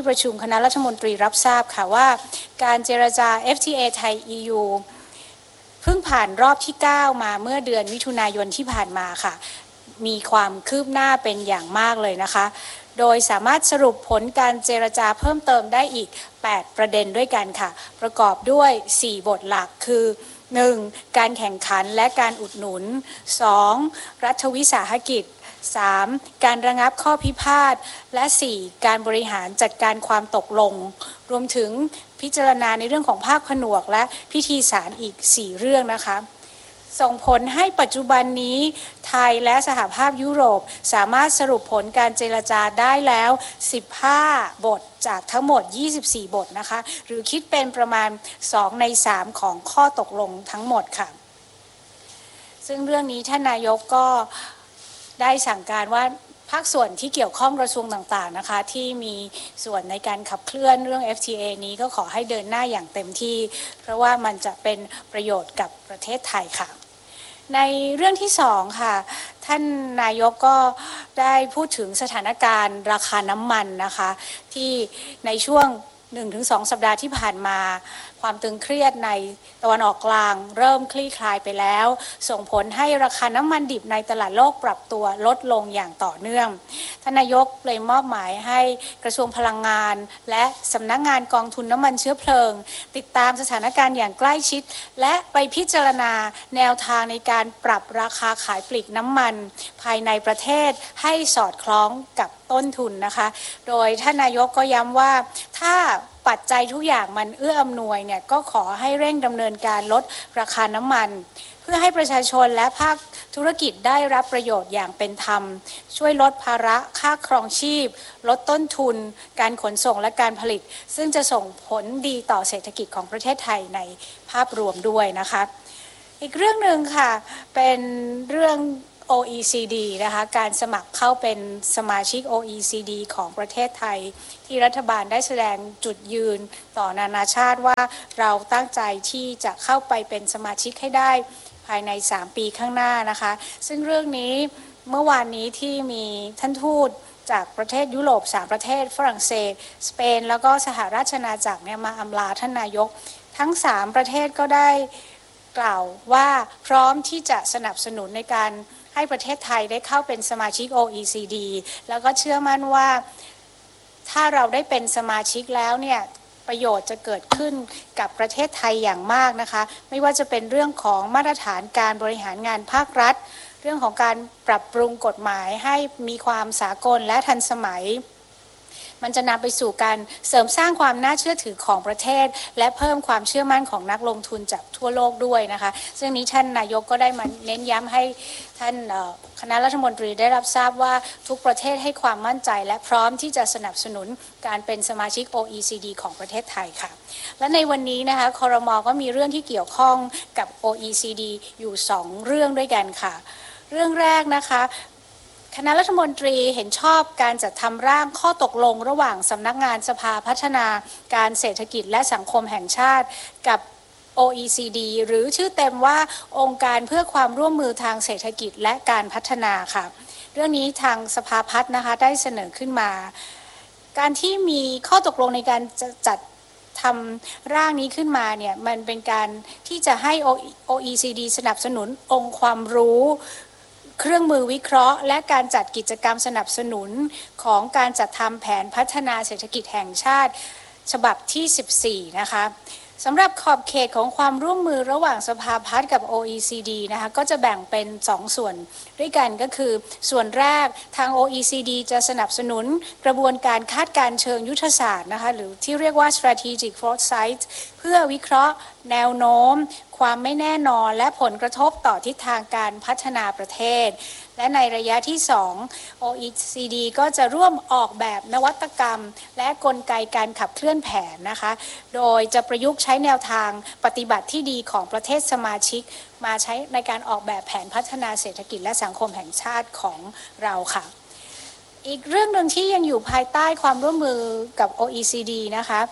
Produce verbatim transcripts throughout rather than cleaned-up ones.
ประชุมคณะรัฐมนตรีรับทราบค่ะว่าการเจรจา เอฟ ที เอ ไทย อี ยู เพิ่งผ่านรอบที่เก้ามาเมื่อเดือนมิถุนายนที่ผ่านมาค่ะมีความคืบหน้าเป็นอย่างมากเลยนะคะโดยสามารถสรุปผลการเจรจาเพิ่มเติมได้อีกแปดประเด็นด้วยกันค่ะประกอบด้วยสี่บทหลักคือหนึ่งการแข่งขันและการอุดหนุนสองรัฐวิสาหกิจสามการระงับข้อพิพาทและสี่การบริหารจัดการความตกลงรวมถึงพิจารณาในเรื่องของภาคผนวกและพิธีศาลอีกสี่เรื่องนะคะส่งผลให้ปัจจุบันนี้ไทยและสหภาพยุโรปสามารถสรุปผลการเจรจาได้แล้วสิบห้าบทจากทั้งหมดยี่สิบสี่บทนะคะหรือคิดเป็นประมาณสองในสามของข้อตกลงทั้งหมดค่ะซึ่งเรื่องนี้ท่านนายกก็ได้สั่งการว่าภาคส่วนที่เกี่ยวข้องกระทรวงต่างๆนะคะที่มีส่วนในการขับเคลื่อนเรื่อง เอฟ ที เอ นี้ก็ขอให้เดินหน้าอย่างเต็มที่เพราะว่ามันจะเป็นประโยชน์กับประเทศไทยค่ะในเรื่องที่สองค่ะท่านนายกก็ได้พูดถึงสถานการณ์ราคาน้ำมันนะคะที่ในช่วง หนึ่งถึงสอง สัปดาห์ที่ผ่านมาความตึงเครียดในตะวันออกกลางเริ่มคลี่คลายไปแล้วส่งผลให้ราคาน้ำมันดิบในตลาดโลกปรับตัวลดลงอย่างต่อเนื่องท่านนายกเลยมอบหมายให้กระทรวงพลังงานและสำนักงานกองทุนน้ำมันเชื้อเพลิงติดตามสถานการณ์อย่างใกล้ชิดและไปพิจารณาแนวทางในการปรับราคาขายปลีกน้ำมันภายในประเทศให้สอดคล้องกับต้นทุนนะคะโดยท่านนายกก็ย้ำว่าถ้าปัจจัยทุกอย่างมันเอื้ออำนวยเนี่ยก็ขอให้เร่งดำเนินการลดราคาน้ำมันเพื่อให้ประชาชนและภาคธุรกิจได้รับประโยชน์อย่างเป็นธรรมช่วยลดภาระค่าครองชีพลดต้นทุนการขนส่งและการผลิตซึ่งจะส่งผลดีต่อเศรษฐกิจของประเทศไทยในภาพรวมด้วยนะคะอีกเรื่องหนึ่งค่ะเป็นเรื่องโอ อี ซี ดี นะคะการสมัครเข้าเป็นสมาชิก โอ อี ซี ดี ของประเทศไทยที่รัฐบาลได้แสดงจุดยืนต่อนานาชาติว่าเราตั้งใจที่จะเข้าไปเป็นสมาชิกให้ได้ภายในสามปีข้างหน้านะคะซึ่งเรื่องนี้เมื่อวานนี้ที่มีท่านทูตจากประเทศยุโรปสามประเทศฝรั่งเศสสเปนแล้วก็สหราชอาณาจักรเนี่ยมาอำลาท่านนายกทั้งสามประเทศก็ได้กล่าวว่าพร้อมที่จะสนับสนุนในการให้ประเทศไทยได้เข้าเป็นสมาชิก โอ อี ซี ดี แล้วก็เชื่อมั่นว่าถ้าเราได้เป็นสมาชิกแล้วเนี่ยประโยชน์จะเกิดขึ้นกับประเทศไทยอย่างมากนะคะไม่ว่าจะเป็นเรื่องของมาตรฐานการบริหารงานภาครัฐเรื่องของการปรับปรุงกฎหมายให้มีความสากลและทันสมัยมันจะนำไปสู่การเสริมสร้างความน่าเชื่อถือของประเทศและเพิ่มความเชื่อมั่นของนักลงทุนจากทั่วโลกด้วยนะคะซึ่งนี้ท่านนายกก็ได้มาเน้นย้ำให้ท่านคณะรัฐมนตรีได้รับทราบว่าทุกประเทศให้ความมั่นใจและพร้อมที่จะสนับสนุนการเป็นสมาชิก โอ อี ซี ดี ของประเทศไทยค่ะและในวันนี้นะคะครม.ก็มีเรื่องที่เกี่ยวข้องกับ โอ อี ซี ดี อยู่สองเรื่องด้วยกันค่ะเรื่องแรกนะคะคณะรัฐมนตรีเห็นชอบการจัดทำร่างข้อตกลงระหว่างสำนักงานสภาพัฒนาการเศรษฐกิจและสังคมแห่งชาติกับ โอ อี ซี ดี หรือชื่อเต็มว่าองค์การเพื่อความร่วมมือทางเศรษฐกิจและการพัฒนาค่ะเรื่องนี้ทางสภาพัฒน์นะคะได้เสนอขึ้นมาการที่มีข้อตกลงในการจัดทำร่างนี้ขึ้นมาเนี่ยมันเป็นการที่จะให้ โอ อี ซี ดี สนับสนุนองค์ความรู้เครื่องมือวิเคราะห์และการจัดกิจกรรมสนับสนุนของการจัดทำแผนพัฒนาเศรษฐกิจแห่งชาติฉบับที่สิบสี่นะคะสำหรับขอบเขตของความร่วมมือระหว่างสภาพัฒน์กับ โอ อี ซี ดี นะคะก็จะแบ่งเป็นสองส่วนด้วยกันก็คือส่วนแรกทาง โอ อี ซี ดี จะสนับสนุนกระบวนการคาดการณ์เชิงยุทธศาสตร์นะคะหรือที่เรียกว่า strategic foresight เพื่อวิเคราะห์แนวโน้มความไม่แน่นอนและผลกระทบต่อทิศทางการพัฒนาประเทศและในระยะที่สอง โอ อี ซี ดี ก็จะร่วมออกแบบนวัตกรรมและกลไกการขับเคลื่อนแผนนะคะโดยจะประยุกต์ใช้แนวทางปฏิบัติที่ดีของประเทศสมาชิกมาใช้ในการออกแบบแผนพัฒนาเศรษฐกิจและสังคมแห่งชาติของเราค่ะอีกเรื่องหนึ่งที่ยังอยู่ภายใต้ความร่วมมือกับ โอ อี ซี ดี นะคะ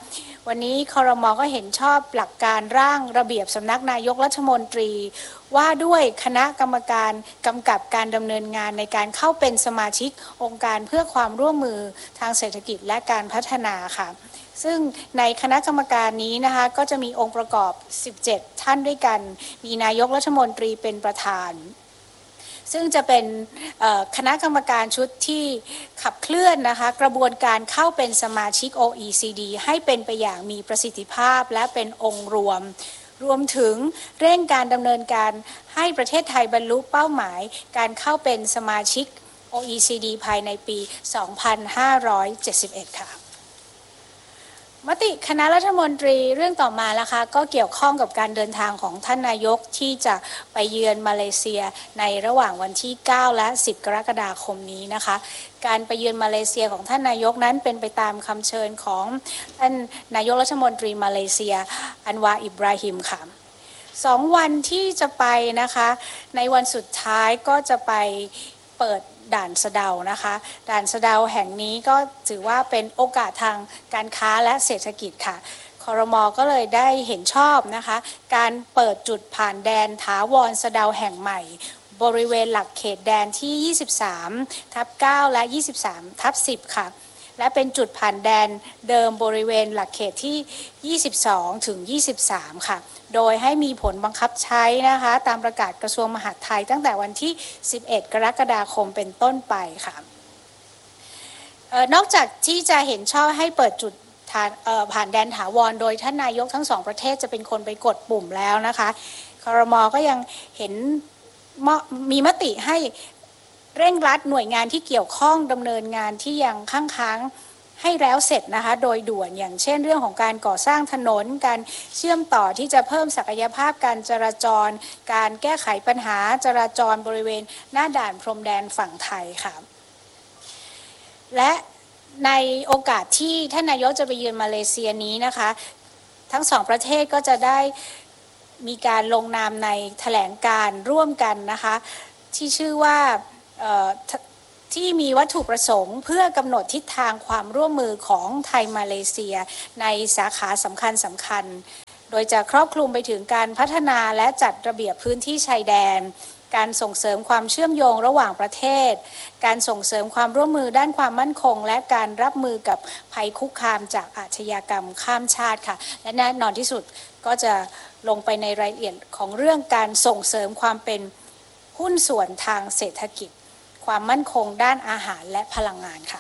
วันนี้ครม.ก็เห็นชอบหลักการร่างระเบียบสำนักนายกรัฐมนตรีว่าด้วยคณะกรรมการกำกับการดำเนินงานในการเข้าเป็นสมาชิกองค์การเพื่อความร่วมมือทางเศรษฐกิจและการพัฒนาค่ะซึ่งในคณะกรรมการนี้นะคะก็จะมีองค์ประกอบสิบเจ็ดท่านด้วยกันมีนายกรัฐมนตรีเป็นประธานซึ่งจะเป็นคณะกรรมการชุดที่ขับเคลื่อนนะคะกระบวนการเข้าเป็นสมาชิก โอ อี ซี ดี ให้เป็นไปอย่างมีประสิทธิภาพและเป็นองค์รวมรวมถึงเร่งการดำเนินการให้ประเทศไทยบรรลุเป้าหมายการเข้าเป็นสมาชิก โอ อี ซี ดี ภายในปี สองพันห้าร้อยเจ็ดสิบเอ็ด ค่ะมติคณะรัฐมนตรีเรื่องต่อมานะคะก็เกี่ยวข้องกับการเดินทางของท่านนายกที่จะไปเยือนมาเลเซียในระหว่างวันที่เก้าและสิบกรกฎาคมนี้นะคะการไปเยือนมาเลเซียของท่านนายกนั้นเป็นไปตามคำเชิญของท่านนายกรัฐมนตรีมาเลเซียอันวาอิบราฮิมค่ะสองวันที่จะไปนะคะในวันสุดท้ายก็จะไปเปิดด่านสะเดานะคะด่านสะเดาแห่งนี้ก็ถือว่าเป็นโอกาสทางการค้าและเศรษฐกิจค่ะครม.ก็เลยได้เห็นชอบนะคะการเปิดจุดผ่านแดนถาวรสะเดาแห่งใหม่บริเวณหลักเขตแดนที่ ยี่สิบสาม ทับ เก้า และ ยี่สิบสาม ทับ สิบ ค่ะและเป็นจุดผ่านแดนเดิมบริเวณหลักเขตที่ ยี่สิบสอง ถึง ยี่สิบสาม ค่ะโดยให้มีผลบังคับใช้นะคะตามประกาศกระทรวงมหาดไทยตั้งแต่วันที่ สิบเอ็ด กรกฎาคมเป็นต้นไปค่ะนอกจากที่จะเห็นชอบให้เปิดจุดผ่านแดนถาวรโดยท่านนายกทั้งสองประเทศจะเป็นคนไปกดปุ่มแล้วนะคะครม.ก็ยังเห็นมีมติให้เร่งรัดหน่วยงานที่เกี่ยวข้องดำเนินงานที่ยังค้างค้างให้แล้วเสร็จนะคะโดยด่วนอย่างเช่นเรื่องของการก่อสร้างถนนการเชื่อมต่อที่จะเพิ่มศักยภาพการจราจรการแก้ไขปัญหาจราจรบริเวณหน้าด่านพรมแดนฝั่งไทยค่ะและในโอกาสที่ท่านนายกจะไปเยือนมาเลเซียนี้นะคะทั้งสองประเทศก็จะได้มีการลงนามในแถลงการร่วมกันนะคะที่ชื่อว่าที่มีวัตถุประสงค์เพื่อกำหนดทิศทางความร่วมมือของไทยมาเลเซียในสาขาสำคัญสำคัญโดยจะครอบคลุมไปถึงการพัฒนาและจัดระเบียบพื้นที่ชายแดนการส่งเสริมความเชื่อมโยงระหว่างประเทศการส่งเสริมความร่วมมือด้านความมั่นคงและการรับมือกับภัยคุกคามจากอาชญากรรมข้ามชาติค่ะและแน่นอนที่สุดก็จะลงไปในรายละเอียดของเรื่องการส่งเสริมความเป็นหุ้นส่วนทางเศรษฐกิจความมั่นคงด้านอาหารและพลังงานค่ะ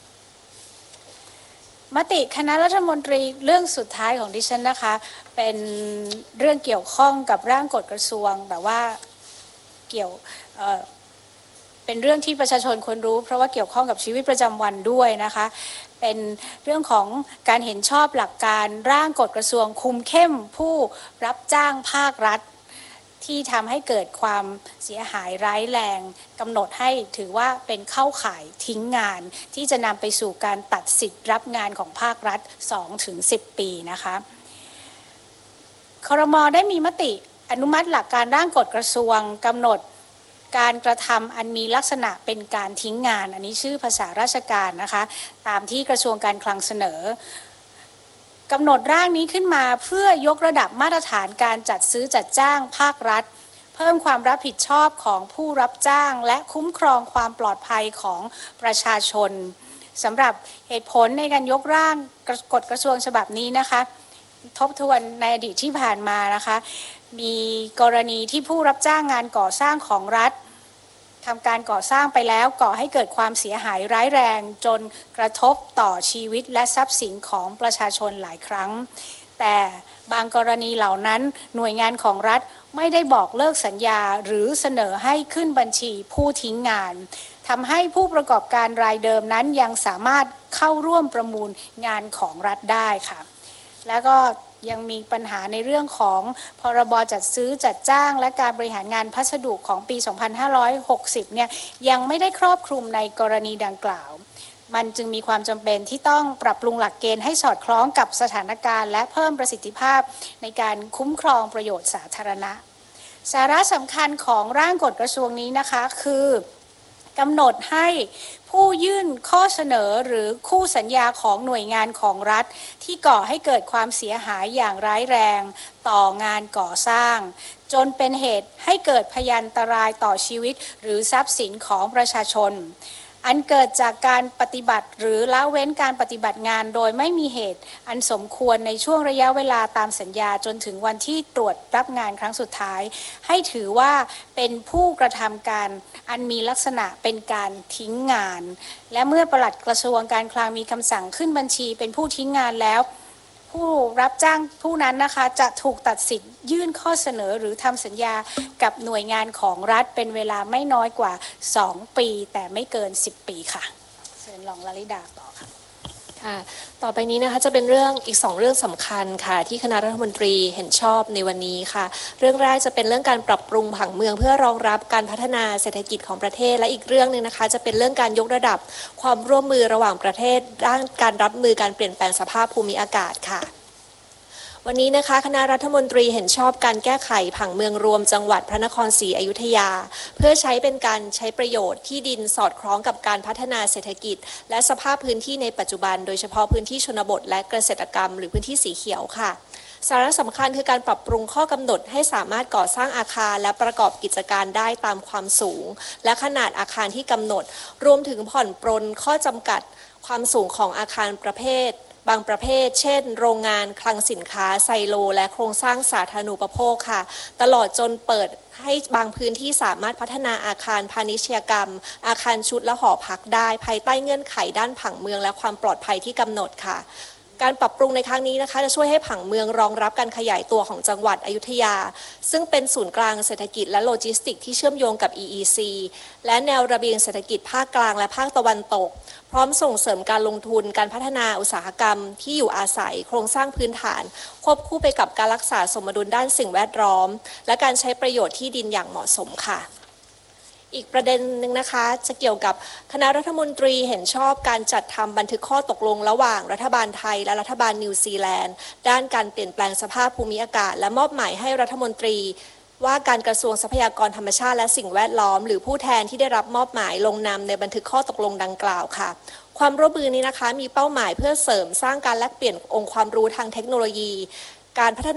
มติคณะรัฐมนตรีเรื่องสุดท้ายของดิฉันนะคะเป็นเรื่องเกี่ยวข้องกับร่างกฎกระทรวงแต่ว่าเกี่ยวเอ่อเป็นเรื่องที่ประชาชนควรรู้เพราะว่าเกี่ยวข้องกับชีวิตประจำวันด้วยนะคะเป็นเรื่องของการเห็นชอบหลักการร่างกฎกระทรวงคุมเข้มผู้รับจ้างภาครัฐที่ทำให้เกิดความเสียหายร้ายแรงกำหนดให้ถือว่าเป็นเข้าข่ายทิ้งงานที่จะนำไปสู่การตัดสิทธิ์รับงานของภาครัฐ สองถึงสิบ ปีนะคะครม.ได้มีมติอนุมัติหลักการร่างกฎกระทรวงกำหนดการกระทำอันมีลักษณะเป็นการทิ้งงานอันนี้ชื่อภาษาราชการนะคะตามที่กระทรวงการคลังเสนอกำหนดร่างนี้ขึ้นมาเพื่อยกระดับมาตรฐานการจัดซื้อจัดจ้างภาครัฐเพิ่มความรับผิดชอบของผู้รับจ้างและคุ้มครองความปลอดภัยของประชาชนสำหรับเหตุผลในการยกร่างกฎกระทรวงฉบับนี้นะคะทบทวนในอดีตที่ผ่านมานะคะมีกรณีที่ผู้รับจ้างงานก่อสร้างของรัฐทำการก่อสร้างไปแล้วก่อให้เกิดความเสียหายร้ายแรงจนกระทบต่อชีวิตและทรัพย์สินของประชาชนหลายครั้งแต่บางกรณีเหล่านั้นหน่วยงานของรัฐไม่ได้บอกเลิกสัญญาหรือเสนอให้ขึ้นบัญชีผู้ทิ้งงานทำให้ผู้ประกอบการรายเดิมนั้นยังสามารถเข้าร่วมประมูลงานของรัฐได้ค่ะแล้วก็ยังมีปัญหาในเรื่องของพรบจัดซื้อจัดจ้างและการบริหารงานพัสดุของปี สองพันห้าร้อยหกสิบ เนี่ยยังไม่ได้ครอบคลุมในกรณีดังกล่าวมันจึงมีความจำเป็นที่ต้องปรับปรุงหลักเกณฑ์ให้สอดคล้องกับสถานการณ์และเพิ่มประสิทธิภาพในการคุ้มครองประโยชน์สาธารณะสาระสำคัญของร่างกฎกระทรวงนี้นะคะคือกำหนดให้ผู้ยื่นข้อเสนอหรือคู่สัญญาของหน่วยงานของรัฐที่ก่อให้เกิดความเสียหายอย่างร้ายแรงต่องานก่อสร้างจนเป็นเหตุให้เกิดพยันตรายต่อชีวิตหรือทรัพย์สินของประชาชนอันเกิดจากการปฏิบัติหรือละเว้นการปฏิบัติงานโดยไม่มีเหตุอันสมควรในช่วงระยะเวลาตามสัญญาจนถึงวันที่ตรวจรับงานครั้งสุดท้ายให้ถือว่าเป็นผู้กระทำการอันมีลักษณะเป็นการทิ้งงานและเมื่อปลัดกระทรวงการคลังมีคำสั่งขึ้นบัญชีเป็นผู้ทิ้งงานแล้วผู้รับจ้างผู้นั้นนะคะจะถูกตัดสิทธิ์ยื่นข้อเสนอหรือทำสัญญากับหน่วยงานของรัฐเป็นเวลาไม่น้อยกว่าสองปีแต่ไม่เกินสิบปีค่ะเชิญรองลลิดาต่อค่ะค่ะต่อไปนี้นะคะจะเป็นเรื่องอีกสองเรื่องสำคัญค่ะที่คณะรัฐมนตรีเห็นชอบในวันนี้ค่ะเรื่องแรกจะเป็นเรื่องการปรับปรุงผังเมืองเพื่อรองรับการพัฒนาเศรษฐกิจของประเทศและอีกเรื่องนึงนะคะจะเป็นเรื่องการยกระดับความร่วมมือระหว่างประเทศด้านการรับมือการเปลี่ยนแปลงสภาพภูมิอากาศค่ะวันนี้นะคะคณะรัฐมนตรีเห็นชอบการแก้ไขผังเมืองรวมจังหวัดพระนครศรีอยุธยาเพื่อใช้เป็นการใช้ประโยชน์ที่ดินสอดคล้องกับการพัฒนาเศรษฐกิจและสภาพพื้นที่ในปัจจุบันโดยเฉพาะพื้นที่ชนบทและเกษตรกรรมหรือพื้นที่สีเขียวค่ะสาระสำคัญคือการปรับปรุงข้อกำหนดให้สามารถก่อสร้างอาคารและประกอบกิจการได้ตามความสูงและขนาดอาคารที่กำหนดรวมถึงผ่อนปรนข้อจำกัดความสูงของอาคารประเภทบางประเภทเช่นโรงงานคลังสินค้าไซโลและโครงสร้างสาธารณูปโภคค่ะตลอดจนเปิดให้บางพื้นที่สามารถพัฒนาอาคารพาณิชยกรรมอาคารชุดและหอพักได้ภายใต้เงื่อนไขด้านผังเมืองและความปลอดภัยที่กำหนดค่ะการปรับปรุงในครั้งนี้นะคะจะช่วยให้ผังเมืองรองรับการขยายตัวของจังหวัดอยุธยาซึ่งเป็นศูนย์กลางเศรษฐกิจและโลจิสติกที่เชื่อมโยงกับ อี อี ซี และแนวระเบียงเศรษฐกิจภาคกลางและภาคตะวันตกพร้อมส่งเสริมการลงทุนการพัฒนาอุตสาหกรรมที่อยู่อาศัยโครงสร้างพื้นฐานควบคู่ไปกับการรักษาสมดุลด้านสิ่งแวดล้อมและการใช้ประโยชน์ที่ดินอย่างเหมาะสมค่ะอีกประเด็นหนึ่งนะคะจะเกี่ยวกับคณะรัฐมนตรีเห็นชอบการจัดทำบันทึกข้อตกลงระหว่างรัฐบาลไทยและรัฐบาลนิวซีแลนด์ด้านการเปลี่ยนแปลงสภาพภูมิอากาศและมอบหมายให้รัฐมนตรีว่าการกระทรวงทรัพยากรธรรมชาติและสิ่งแวดล้อมหรือผู้แทนที่ได้รับมอบหมายลงนามในบันทึกข้อตกลงดังกล่าวค่ะความร่วมมือนี้นะคะมีเป้าหมายเพื่อเสริมสร้างการแลกเปลี่ยนองค์ความรู้ทางเทคโนโลยีการพัฒนา